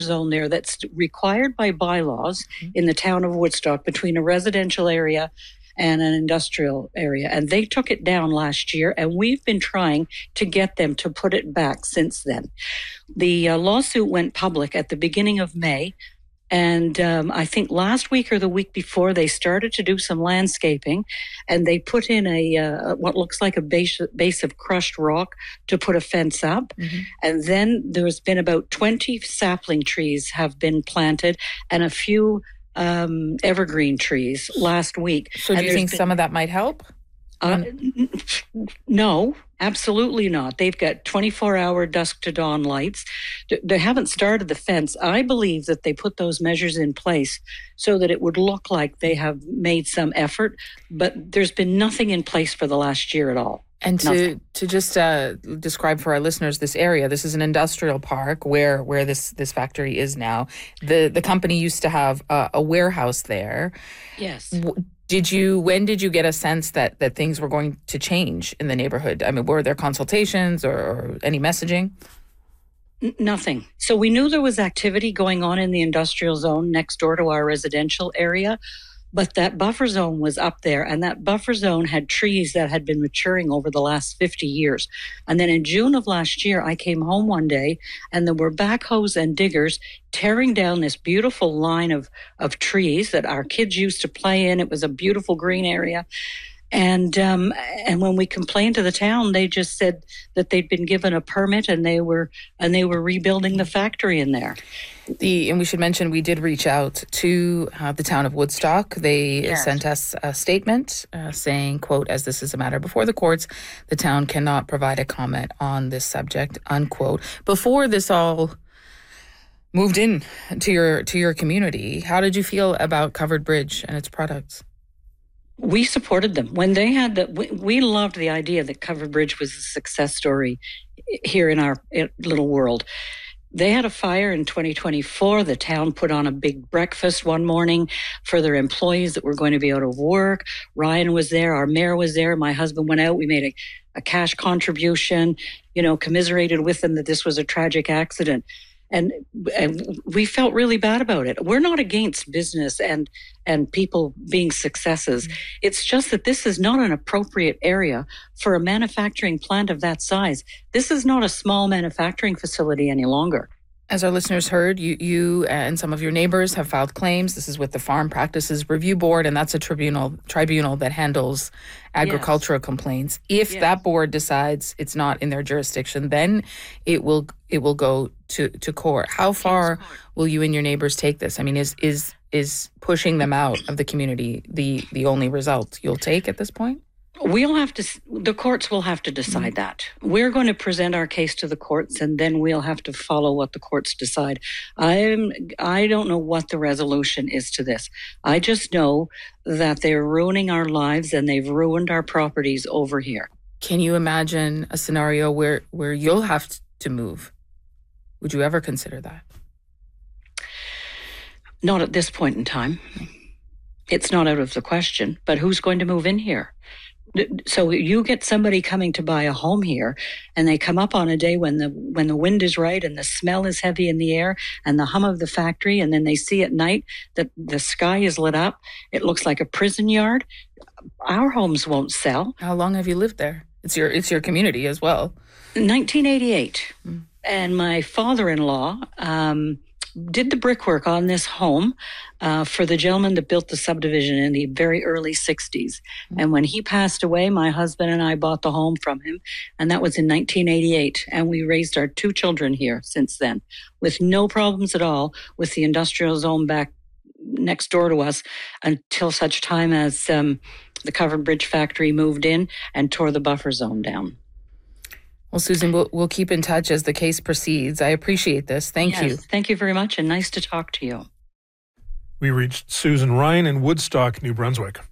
zone there that's required by bylaws in the town of Woodstock between a residential area and an industrial area. And they took it down last year, and we've been trying to get them to put it back since then. The lawsuit went public at the beginning of May. And I think last week or the week before, they started to do some landscaping, and they put in a what looks like a base of crushed rock to put a fence up. And then there's been about 20 sapling trees have been planted and a few evergreen trees last week. So do you think some of that might help? No, absolutely not. They've got 24-hour dusk to dawn lights. They haven't started the fence. I believe that they put those measures in place so that it would look like they have made some effort, but there's been nothing in place for the last year at all. And to just describe for our listeners this area, this is an industrial park where this factory is now. The company used to have a warehouse there. Yes. When did you get a sense that things were going to change in the neighborhood? I mean, were there consultations or any messaging? Nothing. So we knew there was activity going on in the industrial zone next door to our residential area, but that buffer zone was up there, and that buffer zone had trees that had been maturing over the last 50 years. And then in June of last year, I came home one day, and there were backhoes and diggers tearing down this beautiful line of trees that our kids used to play in. It was a beautiful green area. And when we complained to the town, they just said that they'd been given a permit and they were rebuilding the factory in there. And we should mention we did reach out to the town of Woodstock. They sent us a statement saying, quote, "As this is a matter before the courts, the town cannot provide a comment on this subject," unquote. Before this all moved in to your community, how did you feel about Covered Bridge and its products? We supported them when they had we loved the idea that Covered Bridge was a success story here in our little world. They had a fire in 2024. The town put on a big breakfast one morning for their employees that were going to be out of work. Ryan was there. Our mayor was there. My husband went out. We made a cash contribution, commiserated with them that this was a tragic accident. And we felt really bad about it. We're not against business and people being successes. It's just that this is not an appropriate area for a manufacturing plant of that size. This is not a small manufacturing facility any longer. As our listeners heard, you and some of your neighbors have filed claims. This is with the Farm Practices Review Board, and that's a tribunal that handles agricultural complaints. If that board decides it's not in their jurisdiction, then it will go to court. How far will you and your neighbors take this? I mean, is pushing them out of the community the only result you'll take at this point? The courts will have to decide that. We're going to present our case to the courts, and then we'll have to follow what the courts decide. I don't know what the resolution is to this. I just know that they're ruining our lives and they've ruined our properties over here. Can you imagine a scenario where you'll have to move? Would you ever consider that? Not at this point in time. It's not out of the question, but who's going to move in here? So you get somebody coming to buy a home here, and they come up on a day when the wind is right and the smell is heavy in the air and the hum of the factory, and then they see at night that the sky is lit up. It looks like a prison yard. Our homes won't sell. How long have you lived there? It's your community as well. 1988. And my father-in-law did the brickwork on this home for the gentleman that built the subdivision in the very early 60s. And when he passed away, my husband and I bought the home from him, and that was in 1988. And we raised our 2 children here since then, with no problems at all with the industrial zone back next door to us until such time as the Covered Bridge factory moved in and tore the buffer zone down. Well, Susan, we'll keep in touch as the case proceeds. I appreciate this. Thank you. Thank you very much, and nice to talk to you. We reached Susan Ryan in Woodstock, New Brunswick.